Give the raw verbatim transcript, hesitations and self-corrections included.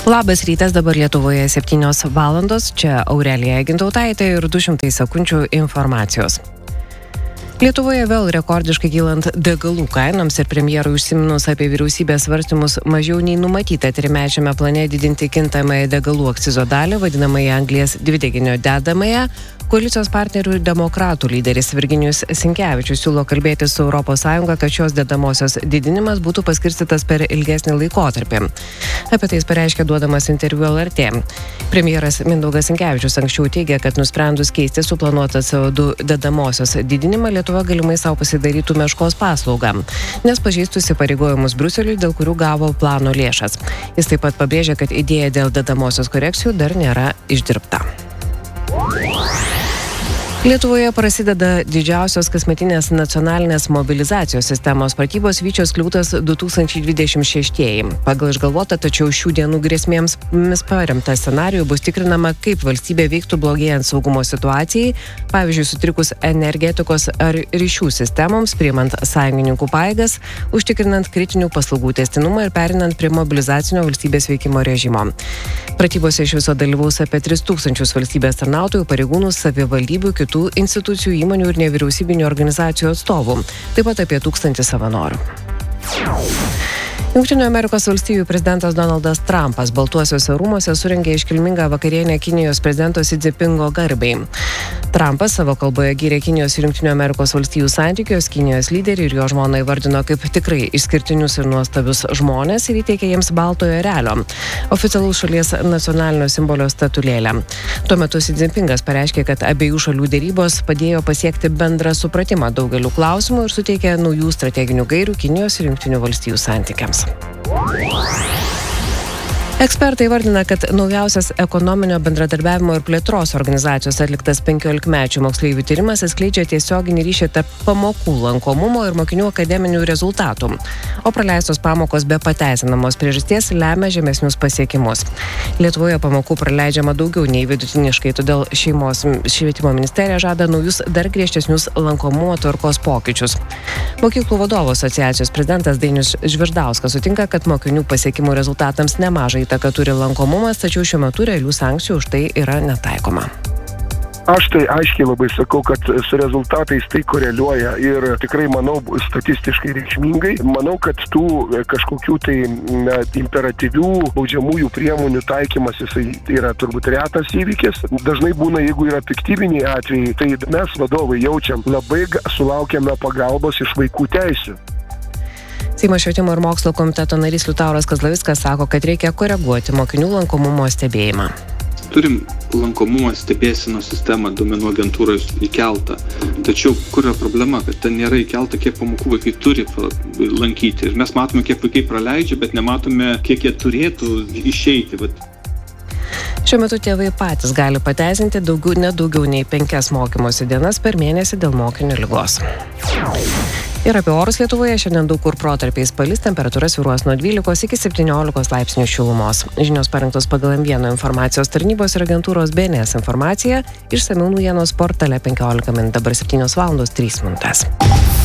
Labas rytas, dabar Lietuvoje septynios valandos, čia Aurelija Gintautaitė ir du šimtai sekundžių informacijos. Lietuvoje vėl rekordiškai kylant degalų kainoms ir premjerui užsiminus apie vyriausybės svarstymus mažiau nei numatyta trimečiame plane didinti kintamąją degalų akcizo dalį, vadinamąją anglies dvideginio dedamąją, koalicijos partnerių ir demokratų lyderis Virginijus Sinkevičius siūlo kalbėti su Europos Sąjunga, kad šios dedamosios didinimas būtų paskirstytas per ilgesnį laikotarpį. Apie tai jis pareiškė duodamas interviu L R T. Premjeras Mindaugas Sinkevičius anksčiau teigė, kad nusprendus keisti suplanuotą C O du dedamosios didinimą, Lietuva galimai savo pasidarytų meškos paslaugą, nes pažeistų įsipareigojimus Briuseliui, dėl kurių gavo plano lėšas. Jis taip pat pabrėžė, kad idėja dėl dedamosios korekcijų dar nėra išdirbta. Lietuvoje prasideda didžiausios kasmetinės nacionalinės mobilizacijos sistemos pratybos Vyčio skliautas du tūkstančiai dvidešimt šeši. Pagal išgalvotą, tačiau šių dienų grėsmėms paremtą scenarijų bus tikrinama, kaip valstybė veiktų blogėjant saugumo situacijai, pavyzdžiui, sutrikus energetikos ar ryšių sistemoms, priimant sąjungininkų pajėgas, užtikrinant kritinių paslaugų tęstinumą ir perinant prie mobilizacinio valstybės veikimo režimo. Pratybose iš viso dalyvaus apie tris tūkstančius valstybės tarnautojų, pareigūnų, savivaldybių, kitų institucijų, įmonių ir nevyriausybinių organizacijų atstovų, taip pat apie tūkstantį savanorių. Jungtinių Amerikos valstijų prezidentas Donaldas Trumpas Baltuosiuose rūmuose surengė iškilmingą vakarienę Kinijos prezidento Si Dzipingo garbei. Trumpas savo kalboje gyrė Kinijos ir Jungtinių Amerikos valstijų santykius, Kinijos lyderį ir jo žmoną įvardino kaip tikrai išskirtinius ir nuostabius žmonės ir įteikė jiems baltojo erelio, oficialaus šalies nacionalinio simbolio statulėlę. Tuo metu Si Dzipingas pareiškė, kad abiejų šalių derybos padėjo pasiekti bendrą supratimą daugeliu klausimų ir suteikė naujų strateginių gairių Kinijos ir Jungtinių valstijų santykiams. Ekspertai vardina, kad naujausias ekonominio bendradarbiavimo ir plėtros organizacijos atliktas penkiolikmečių moksleivių tyrimas atskleidžia tiesioginį ryšį tarp pamokų lankomumo ir mokinių akademinių rezultatų, o praleistos pamokos be pateisinamos priežasties lemia žemesnius pasiekimus. Lietuvoje pamokų praleidžiama daugiau nei vidutiniškai, todėl šeimos švietimo ministerija žada naujus dar griežtesnius lankomumo tvarkos pokyčius. Mokyklų vadovų asociacijos prezidentas Dainius Žvirdauskas sutinka, kad mokinių pasiekimų rezultatams nemažai įtaką turi lankomumas, tačiau šiuo metu realių sankcijų už tai yra netaikoma. Aš tai aiškiai labai sakau, kad su rezultatais tai koreliuoja ir tikrai manau statistiškai reikšmingai. Manau, kad tų kažkokių tai na, imperatyvių baudžiamųjų priemonių taikymas jisai yra turbūt retas įvykis. Dažnai būna, jeigu yra piktybiniai atvejai, tai mes vadovai jaučiam labai sulaukiame pagalbos iš vaikų teisių. Seimo švietimo ir mokslo komiteto narys Liutauras Kazlavickas sako, kad reikia koreguoti mokinių lankomumo stebėjimą. Turim lankomumo stebėsenos sistemą duomenų agentūros įkeltą. Tačiau kur yra problema, kad ten nėra įkelta, kiek pamokų vaikai turi lankyti. Ir mes matome, kiek vaikai praleidžia, bet nematome, kiek jie turėtų išeiti. Bet... Šiuo metu tėvai patys gali pateisinti daugiau, ne daugiau nei penkias mokymosi dienas per mėnesį dėl mokinio ligos. Ir apie orus Lietuvoje šiandien daug kur protarpiais palis, temperatūra svyruos nuo dvylikos iki septyniolikos laipsnių šilumos. Žinios parengtos pagal M vienas informacijos tarnybos ir agentūros B N S informaciją, išsamiau naujienos portale penkiolika min, dabar septynios valandos trys minutės.